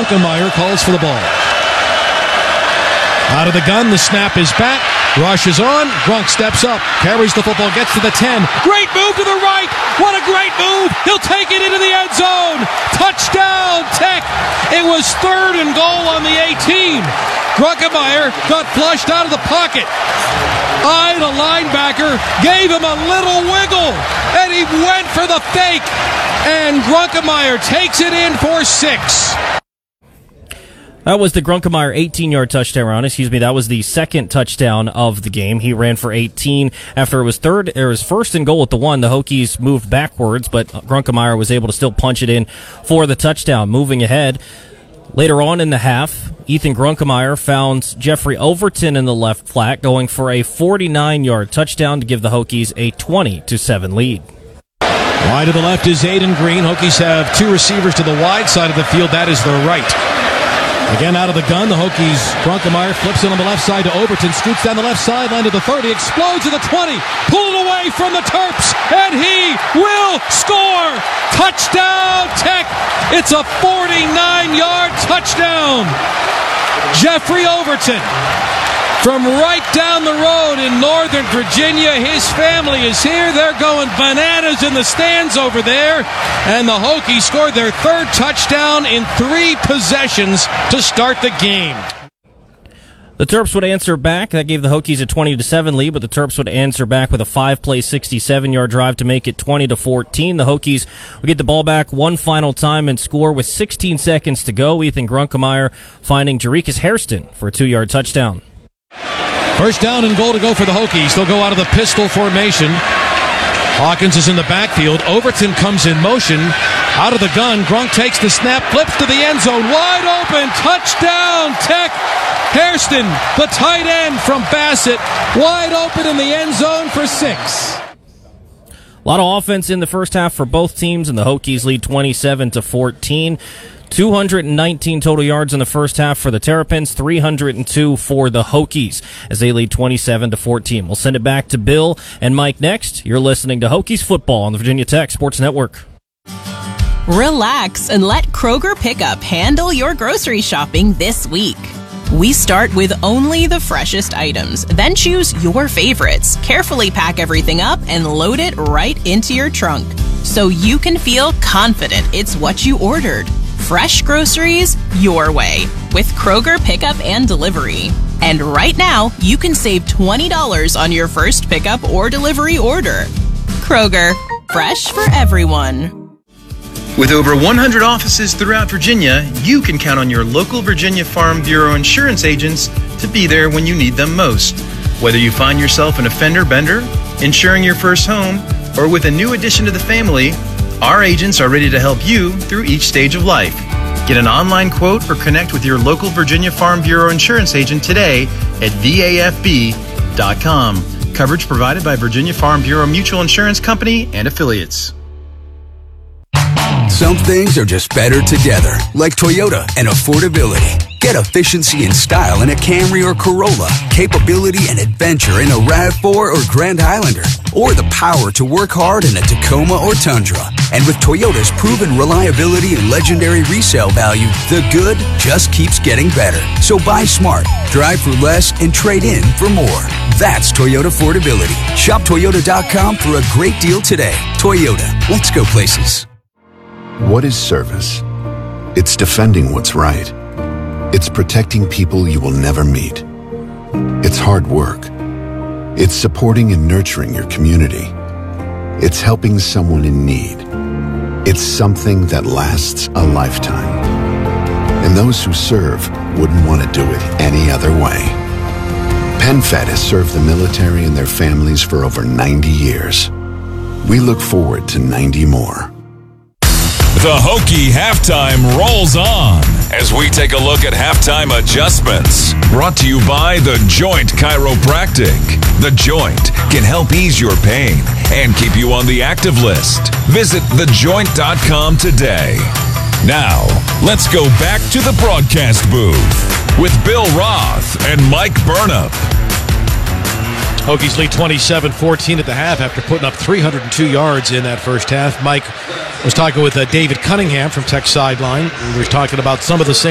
Grunkemeyer calls for the ball. Out of the gun, the snap is back. Rush is on. Grunk steps up, carries the football, gets to the 10. Great move to the right. What a great move. He'll take it into the end zone. Touchdown, Tech. It was 3rd and goal on the 18. Grunkemeyer got flushed out of the pocket. Eyed a linebacker, gave him a little wiggle, and he went for the fake. And Grunkemeyer takes it in for 6. That was the Grunkemeyer 18-yard touchdown run. That was the second touchdown of the game. He ran for 18 after it was 1st and goal at the 1. The Hokies moved backwards, but Grunkemeyer was able to still punch it in for the touchdown. Moving ahead, later on in the half, Ethan Grunkemeyer found Jeffrey Overton in the left flat, going for a 49-yard touchdown to give the Hokies a 20-7 lead. Wide to the left is Aiden Green. Hokies have 2 receivers to the wide side of the field. That is the right. Again, out of the gun, the Hokies, Grunkemeyer flips it on the left side to Overton, scoots down the left sideline to the 30, explodes at the 20, pulled away from the Terps, and he will score! Touchdown, Tech! It's a 49-yard touchdown! Jeffrey Overton, from right down the road in Northern Virginia, his family is here. They're going bananas in the stands over there. And the Hokies scored their 3rd touchdown in 3 possessions to start the game. The Terps would answer back. That gave the Hokies a 20-7 lead, but the Terps would answer back with a 5-play, 67-yard drive to make it 20-14. The Hokies would get the ball back one final time and score with 16 seconds to go. Ethan Grunkemeyer finding Jerikas Hairston for a 2-yard touchdown. First down and goal to go for the Hokies. They'll go out of the pistol formation. Hawkins is in the backfield. Overton comes in motion. Out of the gun, Grunk takes the snap, flips to the end zone. Wide open. Touchdown, Tech. Hairston, the tight end from Bassett, wide open in the end zone for 6. A lot of offense in the first half for both teams, and the Hokies lead 27-14. 219 total yards in the first half for the Terrapins, 302 for the Hokies as they lead 27-14. We'll send it back to Bill and Mike next. You're listening to Hokies football on the Virginia Tech Sports Network. Relax and let Kroger Pickup handle your grocery shopping this week. We start with only the freshest items, then choose your favorites, carefully pack everything up, and load it right into your trunk so you can feel confident it's what you ordered. Fresh groceries your way with Kroger Pickup and Delivery. And right now, you can save $20 on your first pickup or delivery order. Kroger, fresh for everyone. With over 100 offices throughout Virginia, you can count on your local Virginia Farm Bureau insurance agents to be there when you need them most. Whether you find yourself an offender bender, insuring your first home, or with a new addition to the family, our agents are ready to help you through each stage of life. Get an online quote or connect with your local Virginia Farm Bureau insurance agent today at VAFB.com. Coverage provided by Virginia Farm Bureau Mutual Insurance Company and affiliates. Some things are just better together, like Toyota and affordability. Get efficiency and style in a Camry or Corolla, capability and adventure in a RAV4 or Grand Highlander, or the power to work hard in a Tacoma or Tundra. And with Toyota's proven reliability and legendary resale value, the good just keeps getting better. So buy smart, drive for less, and trade in for more. That's Toyota affordability. Shop Toyota.com for a great deal today. Toyota, let's go places. What is service? It's defending what's right. It's protecting people you will never meet. It's hard work. It's supporting and nurturing your community. It's helping someone in need. It's something that lasts a lifetime. And those who serve wouldn't want to do it any other way. PenFed has served the military and their families for over 90 years. We look forward to 90 more. The Hokie halftime rolls on as we take a look at halftime adjustments. Brought to you by The Joint Chiropractic. The Joint can help ease your pain and keep you on the active list. Visit thejoint.com today. Now, let's go back to the broadcast booth with Bill Roth and Mike Burnup. Hokies lead 27-14 at the half after putting up 302 yards in that first half. Mike was talking with David Cunningham from Tech Sideline. We were talking about some of the same